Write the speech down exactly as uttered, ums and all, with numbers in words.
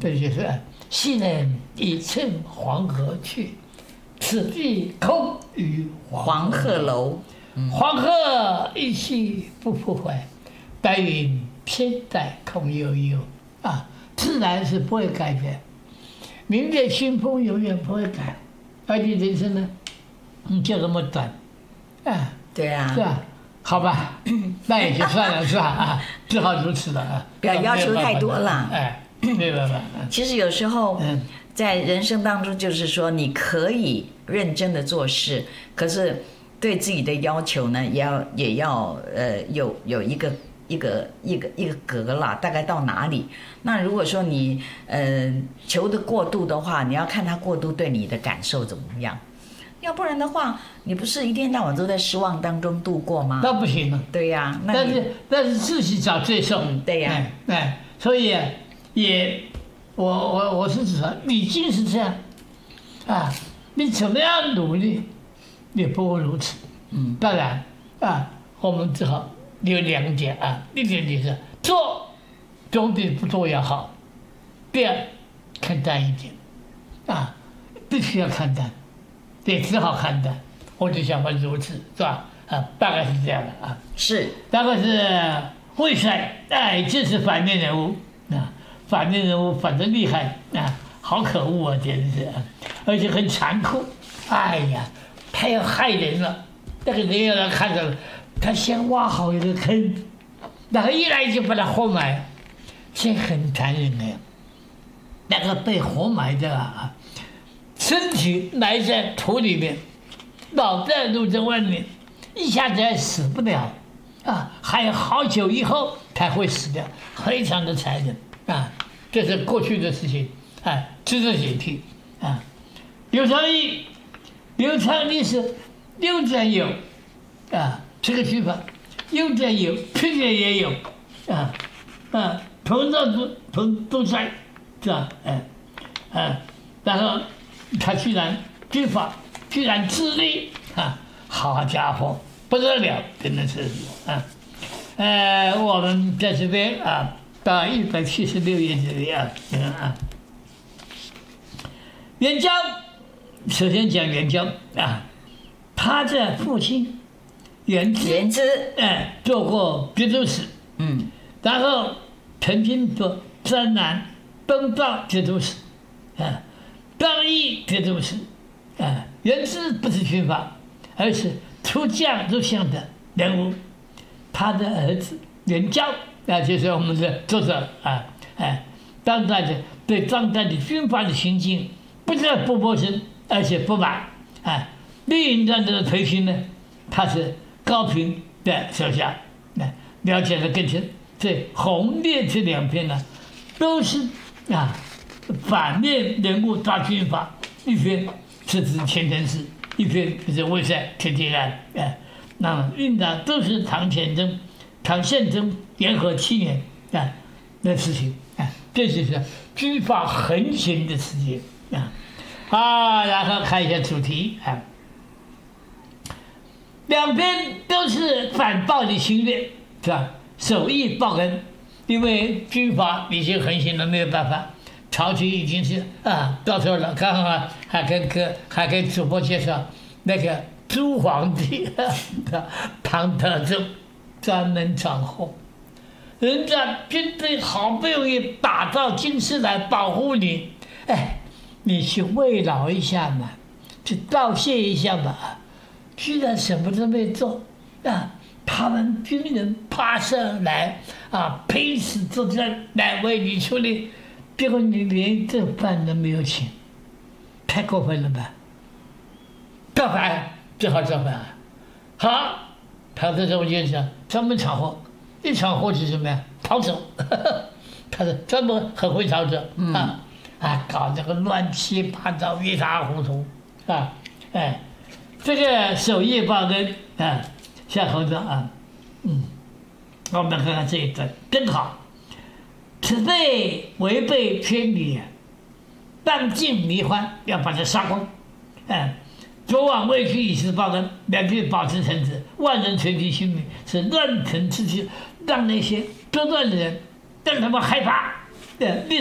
这就是昔人已乘黄河去，此地空余黄鹤楼。黄鹤一去不复回，白云偏在空悠悠。啊，自然是不会改变，明月清风永远不会改，而你人生呢，你就这么短，啊， 对啊， 是吧？好吧，那也就算了，是吧？啊，只好如此了啊， 不要要求太多了。 哎，没办法。 其实有时候在人生当中，就是说你可以认真的做事，可是对自己的要求呢，也要也要呃有有一个一个一个一个格啦，大概到哪里？那如果说你呃求的过度的话，你要看他过度对你的感受怎么样。要不然的话，你不是一天到晚都在失望当中度过吗？ 那不行了。 对呀、啊， 但是但是自己找罪受。 嗯、对呀、啊， 哎，哎，所以也，我我我是指说，你尽是这样，啊，你怎么样努力，也不会如此。嗯，当然啊，我们只好有两点啊，一点就是做，总比不做要好；第二，看淡一点，啊，必须要看淡。也只好看淡，我就想问如此，是吧？啊，大概是这样的啊。 是， 大概是魏帅，哎，这是反面人物啊，反面人物反正厉害啊，好可恶啊，简直是，而且很残酷。哎呀，他要害人了，那个人要他看到了，他先挖好一个坑，然后一来就把他活埋，这很残忍的。那个被活埋的啊。身体埋在土里面，脑袋露在外面，一下子还死不了，啊，还有好久以后才会死掉，非常的残忍啊！这是过去的事情，啊，值得警惕啊！刘昌义，刘昌义是右转有，啊，这个句法，右转有，偏见也有，啊啊，同道都同都在，是吧？哎，啊，然后。他居然军法居然自立啊！好家伙，不得了，真的是啊！呃，我们在这边啊，到一百七十六页这里啊，嗯啊，元宵，首先讲元宵啊，他的父亲元之， 元之， 哎，做过节度使，嗯，然后曾经做江南东道节度使，啊。张毅节度使，啊，元之不是军阀，而是出将入相的人物。他的儿子元宵，啊，就是我们的作者啊，哎，当代的对当代的军阀的行径不但不陌生，而且不满，啊，绿营战争的推行呢，他是高平的手下，啊，了解的更深。所以红烈这两篇呢，都是啊。反面人物大军阀，一篇是指钱承嗣，一篇就是魏帅田铁安，哎，那么应当都是唐乾宗、唐宪宗元和七年啊的事情，啊，这就是军阀横行的时间啊啊，然后看一下主题啊，两边都是反暴的心愿，是吧？守义报恩，因为军阀已经横行了，没有办法。朝廷已经是啊，到时候了，刚刚啊还跟个还跟主播介绍那个朱皇帝的唐德宗专门闯祸，人家军队好不容易打到京师来保护你，哎，你去慰劳一下嘛，去道谢一下嘛，居然什么都没做啊！他们军人爬上来啊，拼死作战来为你出力。结果你连这饭都没有请，太过分了吧？造反，只好造反。好，唐德宗先生专门闯祸，一闯祸是什么呀？逃走。他是专门很会逃走啊啊，搞这个乱七八糟、一塌糊涂啊！哎，这个守义报恩啊，向后头啊，嗯，我们看看这一段真好。此辈违背天理，当尽迷欢，要把它杀光。哎，昨晚未去以示报恩，两句保持臣子，万人垂听心里，是乱臣之气，让那些作乱的人让他们害怕。对，